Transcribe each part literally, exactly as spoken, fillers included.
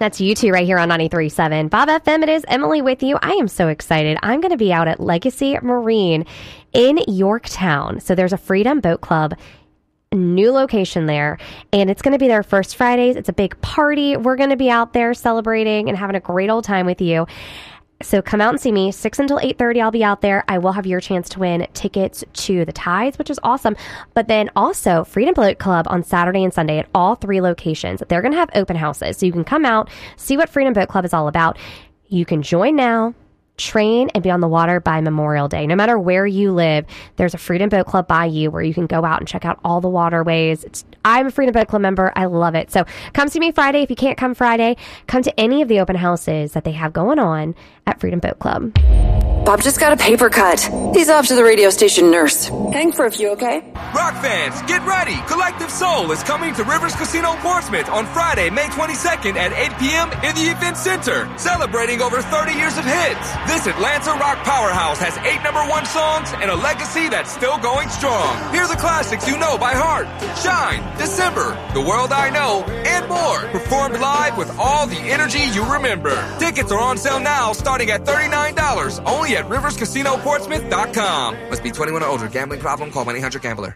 That's you two right here on ninety-three point seven. Bob F M, it is Emily with you. I am so excited. I'm going to be out at Legacy Marine in Yorktown. So there's a Freedom Boat Club new location there, and it's going to be their first Fridays. It's a big party. We're going to be out there celebrating and having a great old time with you. So come out and see me. six until eight thirty, I'll be out there. I will have your chance to win tickets to the Tides, which is awesome. But then also Freedom Boat Club on Saturday and Sunday at all three locations. They're going to have open houses. So you can come out, see what Freedom Boat Club is all about. You can join now, train, and be on the water by Memorial Day. No matter where you live, there's a Freedom Boat Club by you where you can go out and check out all the waterways. It's, I'm a Freedom Boat Club member. I love it. So come see me Friday. If you can't come Friday, come to any of the open houses that they have going on at Freedom Boat Club. Bob just got a paper cut. He's off to the radio station nurse. Hang for a few, okay? Rock fans, get ready! Collective Soul is coming to Rivers Casino Portsmouth on Friday, May twenty-second at eight p.m. in the Event Center, celebrating over thirty years of hits. This Atlanta rock powerhouse has eight number one songs and a legacy that's still going strong. Hear the classics you know by heart. Shine, December, The World I Know, and more. Performed live with all the energy you remember. Tickets are on sale now starting at thirty-nine dollars, only at rivers casino portsmouth dot com. Must be twenty-one or older. Gambling problem? Call one eight hundred gambler.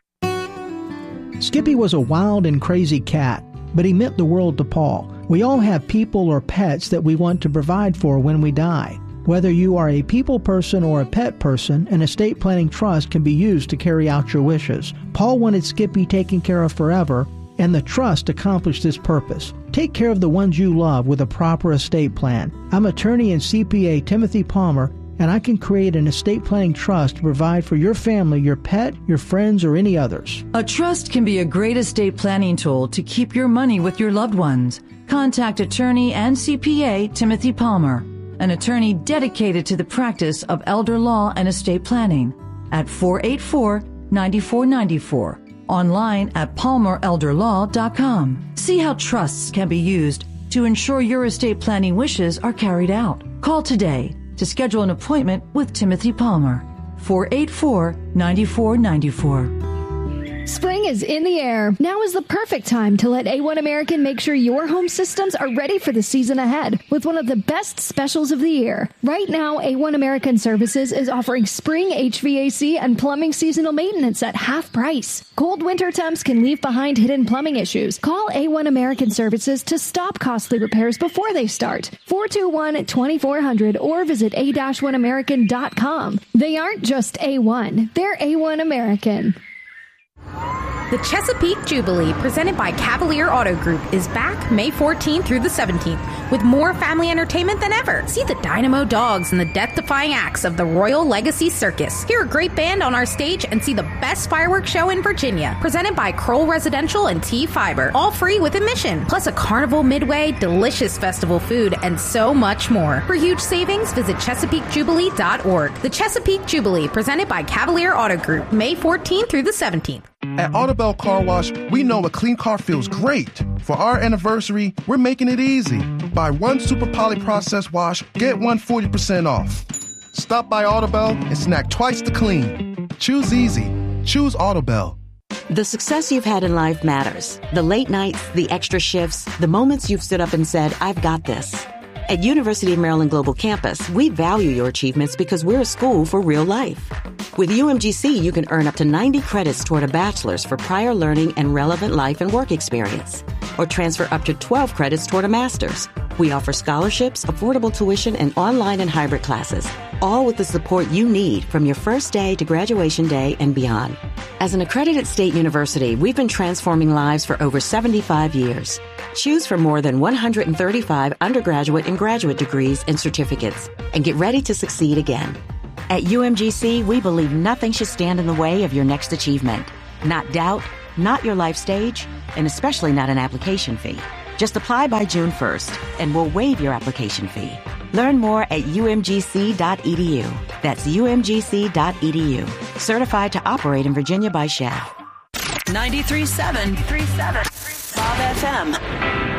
Skippy was a wild and crazy cat, but he meant the world to Paul. We all have people or pets that we want to provide for when we die. Whether you are a people person or a pet person, an estate planning trust can be used to carry out your wishes. Paul wanted Skippy taken care of forever, and the trust accomplished this purpose. Take care of the ones you love with a proper estate plan. I'm attorney and C P A Timothy Palmer, and I can create an estate planning trust to provide for your family, your pet, your friends, or any others. A trust can be a great estate planning tool to keep your money with your loved ones. Contact attorney and C P A Timothy Palmer, an attorney dedicated to the practice of elder law and estate planning, at four eight four, nine four nine four. Online at palmer elder law dot com. See how trusts can be used to ensure your estate planning wishes are carried out. Call today to schedule an appointment with Timothy Palmer. four eight four, nine four nine four. Spring is in the air. Now is the perfect time to let A one American make sure your home systems are ready for the season ahead with one of the best specials of the year. Right now, A one American Services is offering spring H V A C and plumbing seasonal maintenance at half price. Cold winter temps can leave behind hidden plumbing issues. Call A one American Services to stop costly repairs before they start. four two one, two four zero zero or visit a one american dot com. They aren't just A one, they're A one American. The Chesapeake Jubilee, presented by Cavalier Auto Group, is back May fourteenth through the seventeenth with more family entertainment than ever. See the Dynamo Dogs and the death-defying acts of the Royal Legacy Circus. Hear a great band on our stage and see the best fireworks show in Virginia, presented by Kroll Residential and T-Fiber, all free with admission. Plus a carnival midway, delicious festival food, and so much more. For huge savings, visit chesapeake jubilee dot org. The Chesapeake Jubilee, presented by Cavalier Auto Group, May fourteenth through the seventeenth. At Audubell Car Wash, we know a clean car feels great. For our anniversary, we're making it easy. Buy one Super Poly Process wash, get one forty percent off. Stop by Audubell and snack twice the clean. Choose easy. Choose Audubell. The success you've had in life matters. The late nights, the extra shifts, the moments you've stood up and said, I've got this. At University of Maryland Global Campus, we value your achievements because we're a school for real life. With U M G C, you can earn up to ninety credits toward a bachelor's for prior learning and relevant life and work experience, or transfer up to twelve credits toward a master's. We offer scholarships, affordable tuition, and online and hybrid classes, all with the support you need from your first day to graduation day and beyond. As an accredited state university, we've been transforming lives for over seventy-five years. Choose from more than one hundred thirty-five undergraduate and graduate degrees and certificates, and get ready to succeed again. At U M G C, we believe nothing should stand in the way of your next achievement. Not doubt, not your life stage, and especially not an application fee. Just apply by June first, and we'll waive your application fee. Learn more at u m g c dot e d u. That's u m g c dot e d u. Certified to operate in Virginia by S C H A F. ninety-three point seven. Bob F M.